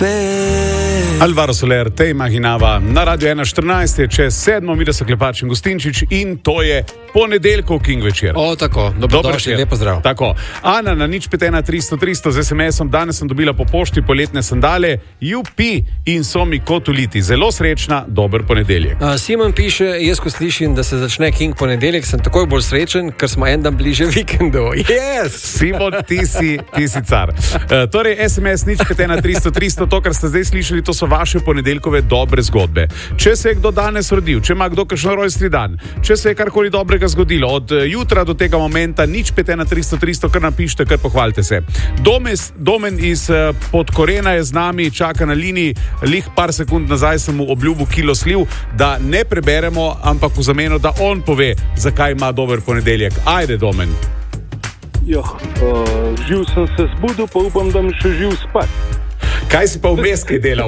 Alvaro Soler, te imaginava na Radio 1.14, je čez 7, mi da so Klepač in Gustinčič in to je ponedeljkov King večer. O, tako, dobrodošli, lepo zdrav. Tako, Ana na 051 300 z SMS-om, danes sem dobila po pošti poletne sandale, jupi in so mi kot uliti. Zelo srečna, dober ponedeljek. Simon piše, jaz ko slišim, da se začne King ponedeljek, sem takoj bolj srečen, ker smo en dan bliže vikendu. Yes! Simon, ti si car. Torej, SMS 051 300, to, kar ste zdaj slišali, to so vaše ponedeljkove dobre zgodbe. Če se je kdo danes rodil, če ima kdo kakšen rojstni dan, če se je karkoli dobrega zgodilo, od jutra do tega momenta, 051 300, kar napišite, kar pohvalite se. Domen iz Podkorena je z nami, čaka na liniji, lih par sekund nazaj sem mu obljubil kilo sliv, da ne preberemo, ampak v zameno, da on pove, zakaj ima dober ponedeljek. Ajde, Domen. Živ sem se zbudil, pa upam, da mi še živ spat. Kaj si pa vmes kaj delal?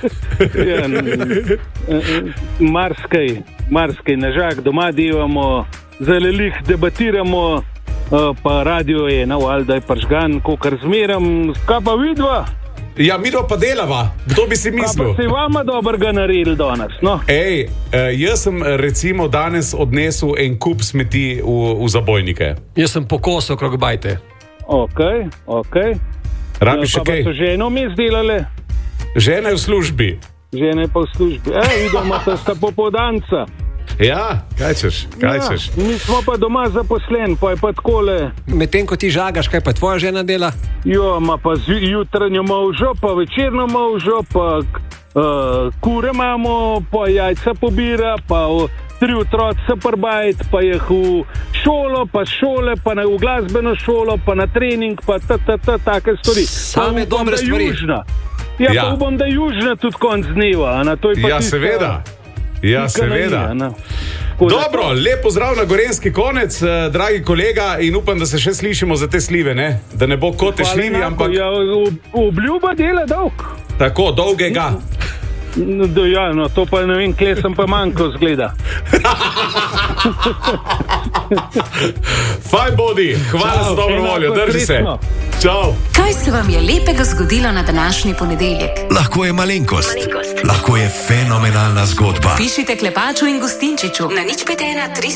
Marskaj, nežak, doma delamo, zelo lih debatiramo, pa radio je na valjda je pržgan, kokar zmeram, kaj pa vidva? Ja, midva pa delava, kdo bi si mislil? Kaj pa si vama dobrega naredili danes, no? Jaz sem recimo danes odnesel en kup smeti v zabojnike. Jaz sem pokosal okrog bajte. Ok. Rabiš še kaj? Pa so ženo mi izdelale? Žena je v službi. Žena je pa v službi. Vidimo, da sta popoldanca. Ja, kaj češ? Mi smo pa doma zaposlen, pa je pa takole. Medtem ko ti žagaš, kaj pa tvoja žena dela? Ima pa jutranjo molžo, pa večerno molžo, pa kure imamo, pa jajca pobira, pa 3 otroci se prbajt, pa je v šolo, pa šole, pa v glasbeno šolo, pa na trening, pa take stvari. Same dobre stvari. Pa upam, da južna tudi konc dneva. Ja, seveda. Dobro, lep pozdrav na gorenski konec, dragi kolega, in upam, da se še slišimo za te slive, ne? Da ne bo kot te šljivi, ampak... Obljuba dela dolg. Tako, dolgega. To pa ne vem, kje sem pa manjko zgleda. Fajn bodi, hvala za dobro voljo, drži se. Čau. Kaj se vam je lepega zgodilo na današnji ponedeljek? Lahko je malenkost, lahko je fenomenalna zgodba. Pišite Klepaču in Gustinčiču na 051 300